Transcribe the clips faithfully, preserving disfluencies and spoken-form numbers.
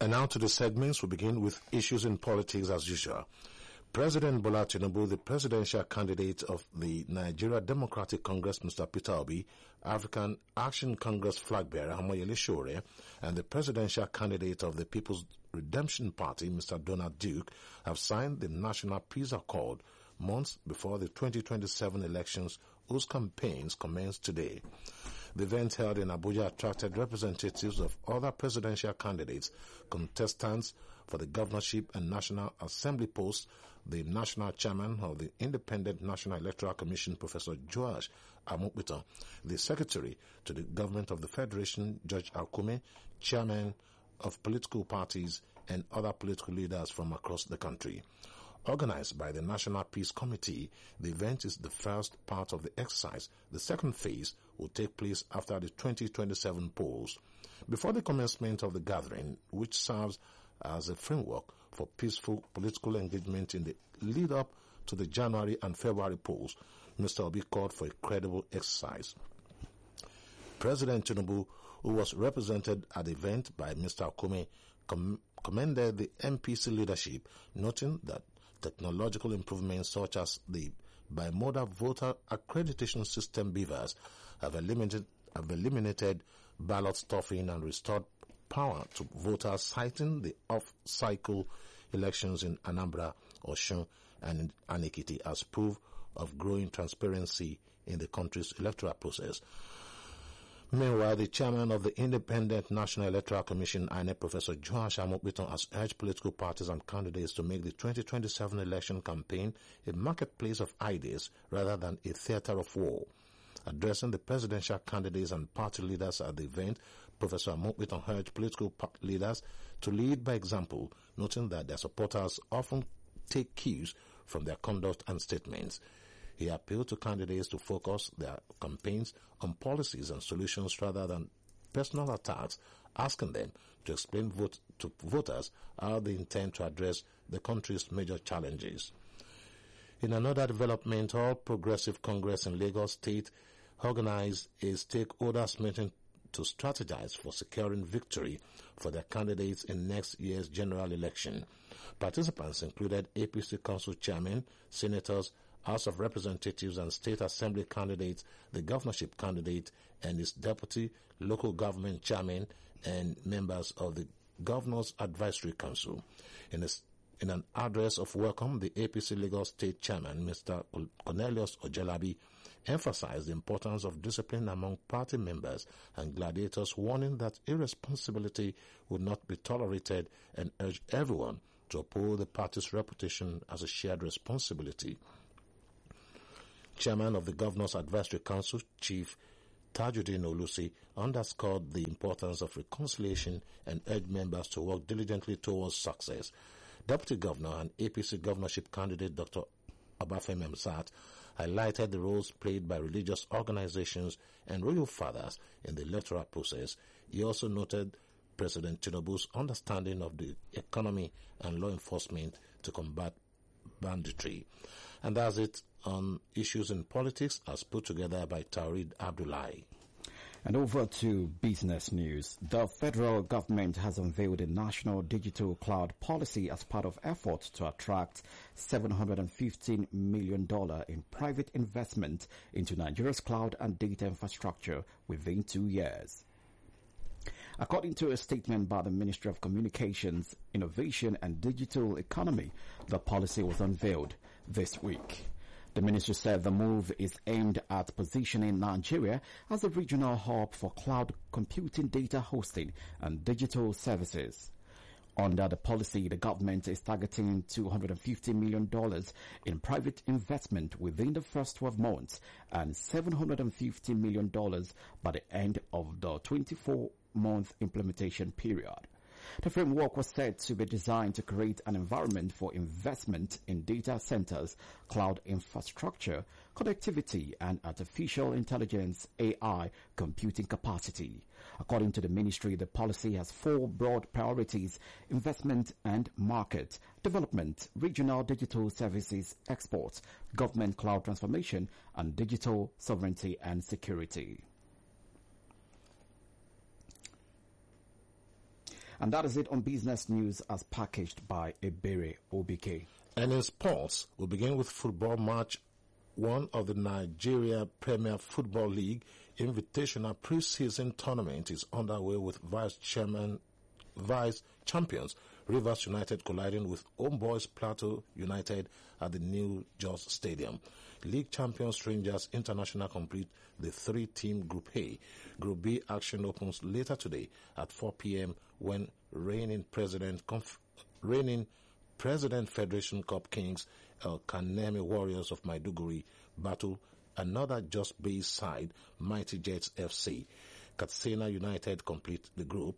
And now to the segments. We begin with issues in politics as usual. President Bola Tinubu, the presidential candidate of the Nigeria Democratic Congress, Mister Peter Obi, African Action Congress flag bearer, Omoyele Sowore, and the presidential candidate of the People's Redemption Party, Mister Donald Duke, have signed the National Peace Accord months before the twenty twenty-seven elections, whose campaigns commence today. The event held in Abuja attracted representatives of other presidential candidates, contestants for the governorship and National Assembly posts, the national chairman of the Independent National Electoral Commission, Professor Joash Amopitan, the secretary to the government of the Federation, George Akume, chairman of political parties, and other political leaders from across the country. Organized by the National Peace Committee, the event is the first part of the exercise. The second phase will take place after the twenty twenty-seven polls. Before the commencement of the gathering, which serves as a framework for peaceful political engagement in the lead-up to the January and February polls, Mister Obi called for a credible exercise. President Tinubu, who was represented at the event by Mister Akume, com- commended the M P C leadership, noting that technological improvements such as the bimodal voter accreditation system B V A S have eliminated, have eliminated ballot stuffing and restored power to voters, citing the off-cycle elections in Anambra, Osun, and Ekiti as proof of growing transparency in the country's electoral process. Meanwhile, the chairman of the Independent National Electoral Commission, I N E C, Professor Joash Amopitan, has urged political parties and candidates to make the twenty twenty-seven election campaign a marketplace of ideas rather than a theater of war. Addressing the presidential candidates and party leaders at the event, Professor Amopitan urged political leaders to lead by example, noting that their supporters often take cues from their conduct and statements. He appealed to candidates to focus their campaigns on policies and solutions rather than personal attacks, asking them to explain vote to voters how they intend to address the country's major challenges. In another development, All Progressive Congress in Lagos State organized a stakeholders meeting to strategize for securing victory for their candidates in next year's general election. Participants included A P C Council Chairman, Senators, House of Representatives and State Assembly candidates, the governorship candidate and his deputy, local government chairman, and members of the Governor's Advisory Council. In, a, in an address of welcome, the A P C Lagos State Chairman, Mister Cornelius Ojelabi, emphasized the importance of discipline among party members and gladiators, warning that irresponsibility would not be tolerated, and urged everyone to uphold the party's reputation as a shared responsibility. Chairman of the Governor's Advisory Council, Chief Tajuddin Olusi, underscored the importance of reconciliation and urged members to work diligently towards success. Deputy Governor and A P C governorship candidate Doctor Obafemi Hamzat highlighted the roles played by religious organizations and royal fathers in the electoral process. He also noted President Tinubu's understanding of the economy and law enforcement to combat banditry. And that's it on issues in politics as put together by Taurid Abdullahi. And over to business news. The federal government has unveiled a national digital cloud policy as part of efforts to attract seven hundred fifteen million dollars in private investment into Nigeria's cloud and data infrastructure within two years. According to a statement by the Ministry of Communications, Innovation and Digital Economy, the policy was unveiled this week. The ministry said the move is aimed at positioning Nigeria as a regional hub for cloud computing, data hosting, and digital services. Under the policy, the government is targeting two hundred fifty million dollars in private investment within the first twelve months and seven hundred fifty million dollars by the end of the twenty-four month implementation period. The framework was said to be designed to create an environment for investment in data centers, cloud infrastructure, connectivity, and artificial intelligence A I computing capacity. According to the ministry, the policy has four broad priorities: investment and market, development, regional digital services exports, government cloud transformation, and digital sovereignty and security. And that is it on business news as packaged by Ebere O B K. And in sports, we'll begin with football match one of the Nigeria Premier Football League Invitational Pre-Season Tournament is underway with Vice Chairman, Vice Champions Rivers United colliding with Homeboys Plateau United at the New Jos Stadium. League champions Rangers International complete the three-team Group A. Group B action opens later today at four p.m. when reigning President Conf- reigning President Federation Cup Kings El Kanemi Warriors of Maiduguri battle another Just Base side, Mighty Jets F C. Katsina United complete the group.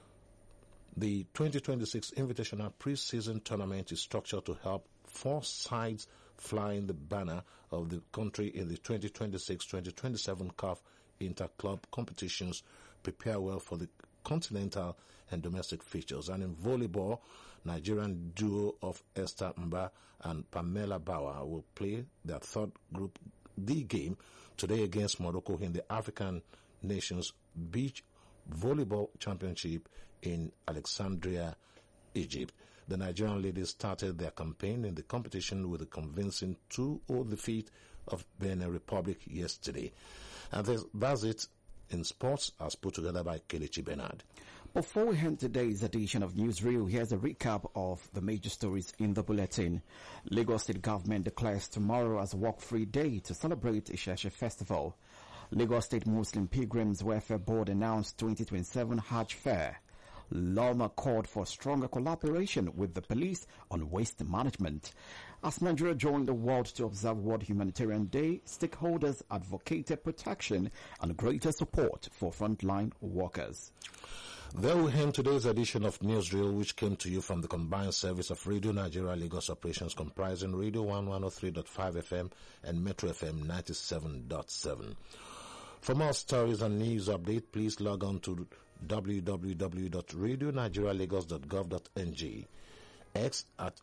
The twenty twenty-six Invitational Pre-Season Tournament is structured to help four sides flying the banner of the country in the twenty twenty-six twenty twenty-seven C A F Inter-Club competitions prepare well for the continental and domestic features. And in volleyball, Nigerian duo of Esther Mba and Pamela Bauer will play their third Group D game today against Morocco in the African Nations Beach Volleyball Championship in Alexandria, Egypt. The Nigerian ladies started their campaign in the competition with a convincing two nil defeat of Benin Republic yesterday. And that's it in sports as put together by Kelechi Bernard. Before we end today's edition of Newsreel, here's a recap of the major stories in the bulletin. Lagos State Government declares tomorrow as a work-free day to celebrate Isheshe Festival. Lagos State Muslim Pilgrims Welfare Board announced twenty twenty-seven Hajj Fair. Loma called for stronger collaboration with the police on waste management. As Nigeria joined the world to observe World Humanitarian Day, stakeholders advocated protection and greater support for frontline workers. There we end today's edition of Newsreel, which came to you from the combined service of Radio Nigeria Lagos operations comprising Radio one one oh three point five F M and Metro F M ninety-seven point seven. For more stories and news update, please log on to w w w dot radio nigeria lagos dot gov dot n g, X at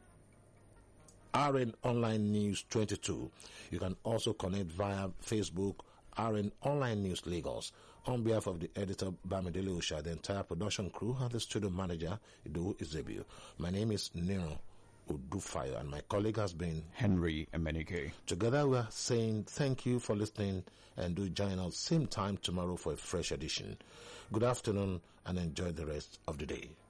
R N Online News twenty-two. You can also connect via Facebook, R N Online News Lagos. On behalf of the editor, Bamidele Usha, the entire production crew, and the studio manager, Ido Izebu, my name is Nero Udufayo, and my colleague has been Henry Emenike. Together we are saying thank you for listening, and do join us same time tomorrow for a fresh edition. Good afternoon and enjoy the rest of the day.